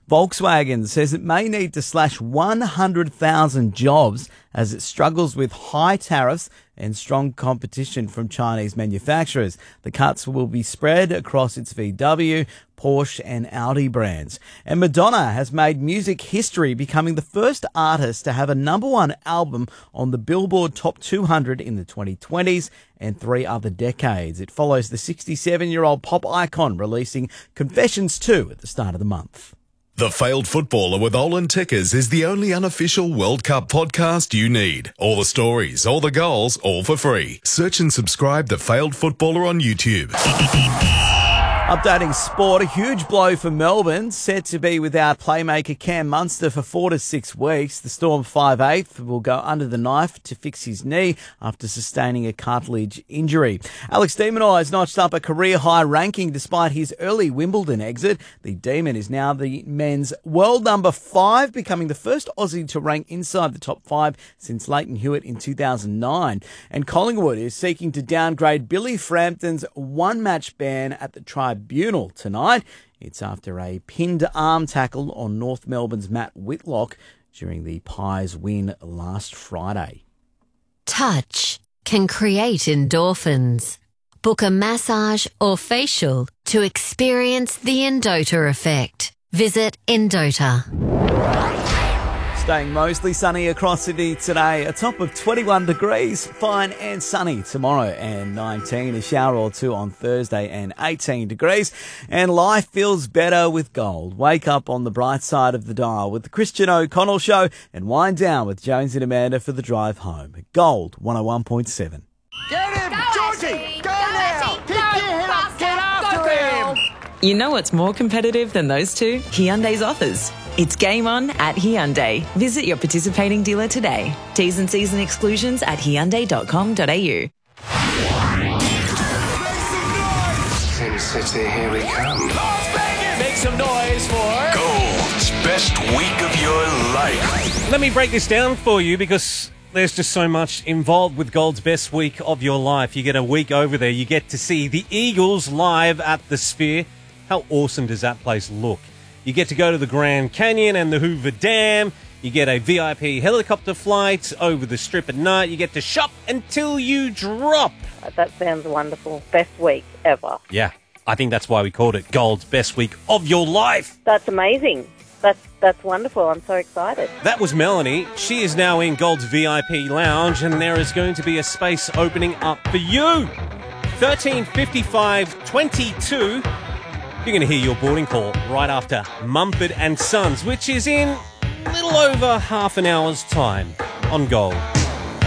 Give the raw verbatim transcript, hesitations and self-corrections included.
Volkswagen says it may need to slash one hundred thousand jobs as it struggles with high tariffs and strong competition from Chinese manufacturers. The cuts will be spread across its V W, Porsche and Audi brands. And Madonna has made music history, becoming the first artist to have a number one album on the Billboard Top two hundred in the twenty twenties and three other decades. It follows the sixty-seven-year-old pop icon releasing Confessions two at the start of the month. The Failed Footballer with Olin Tickers is the only unofficial World Cup podcast you need. All the stories, all the goals, all for free. Search and subscribe The Failed Footballer on YouTube. Updating sport, a huge blow for Melbourne, set to be without playmaker Cam Munster for four to six weeks. The Storm five eighth will go under the knife to fix his knee after sustaining a cartilage injury. Alex de Minaur has notched up a career-high ranking despite his early Wimbledon exit. The Demon is now the men's world number five, becoming the first Aussie to rank inside the top five since Leighton Hewitt in two thousand nine. And Collingwood is seeking to downgrade Billy Frampton's one-match ban at the Tribunal tonight. It's after a pinned arm tackle on North Melbourne's Matt Whitlock during the Pies win last Friday. Touch can create endorphins. Book a massage or facial to experience the Endota effect. Visit Endota. Staying mostly sunny across Sydney today, a top of twenty-one degrees, fine and sunny tomorrow, and nineteen, a shower or two on Thursday and eighteen degrees, and life feels better with gold. Wake up on the bright side of the dial with the Christian O'Connell Show and wind down with Jones and Amanda for the drive home. Gold one oh one point seven. Get him, Go Georgie! Ashley. Go, Go now! Ashley. Pick Go, your head up, faster. get after Go, him! girls. You know what's more competitive than those two? Hyundai's offers. It's game on at Hyundai. Visit your participating dealer today. T's and C's and exclusions at hyundai dot com dot a u. Sin City, here we come. Make some noise for... Gold's best week of your life. Let me break this down for you because there's just so much involved with Gold's best week of your life. You get a week over there. You get to see the Eagles live at the Sphere. How awesome does that place look? You get to go to the Grand Canyon and the Hoover Dam. You get a V I P helicopter flight over the Strip at night. You get to shop until you drop. That sounds wonderful. Best week ever. Yeah, I think that's why we called it Gold's best week of your life. That's amazing. That's that's wonderful. I'm so excited. That was Melanie. She is now in Gold's V I P lounge, and there is going to be a space opening up for you. thirteen fifty-five twenty-two. You're going to hear your boarding call right after Mumford and Sons, which is in a little over half an hour's time on Gold.